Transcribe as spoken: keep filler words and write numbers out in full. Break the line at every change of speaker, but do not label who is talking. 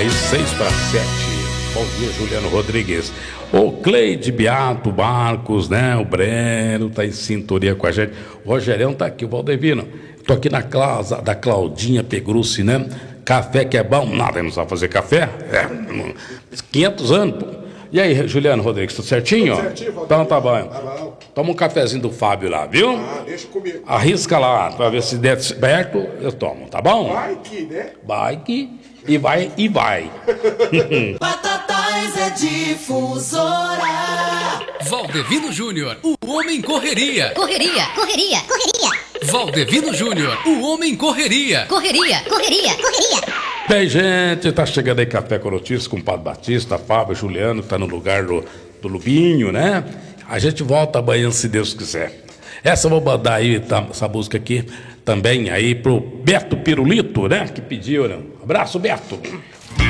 aí, seis para sete. Bom dia, Juliano Rodrigues. O Cleide Beato Marcos, né? O Breno tá em sintonia com a gente. O Rogerão tá aqui, o Valdevino. Tô aqui na casa da Claudinha Pegrucci, né? Café que é bom, nada, não sabe fazer café? É, quinhentos anos, pô. E aí, Juliano Rodrigues, tudo certinho? Tudo certinho, Valdevino. Então tá bom. Tá bom. Toma um cafezinho do Fábio lá, viu?
Ah, deixa comigo.
Arrisca lá, pra ver se der certo, eu tomo, tá bom?
Vai que, né?
Vai que, e vai, e vai.
Batatais é difusora.
Valdevino Júnior, o homem correria.
Correria, correria, correria.
Valdevino Júnior, o homem correria.
Correria, correria, correria.
Bem, gente, tá chegando aí Café com Notícias com o Padre Batista, Fábio, Juliano, tá no lugar do, do Lubinho, né? A gente volta amanhã, se Deus quiser. Essa eu vou mandar aí, tá, essa música aqui, também aí pro Beto Pirulito, né? Que pediu, né? Abraço, Beto.